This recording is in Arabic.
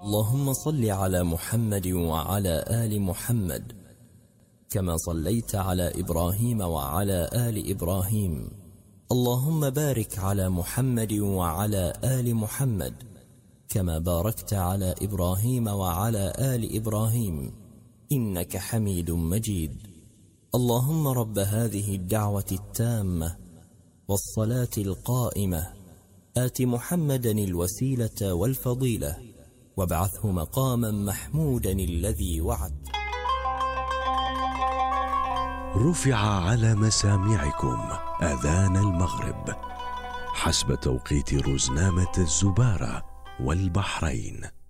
اللهم صل على محمد وعلى آل محمد كما صليت على إبراهيم وعلى آل إبراهيم. اللهم بارك على محمد وعلى آل محمد كما باركت على إبراهيم وعلى آل إبراهيم إنك حميد مجيد. اللهم رب هذه الدعوة التامة والصلاة القائمة آت محمدا الوسيلة والفضيلة وابعثه مقاما محمودا الذي وعدت. رفع على مسامعكم أذان المغرب حسب توقيت رزنامة الزبارة والبحرين.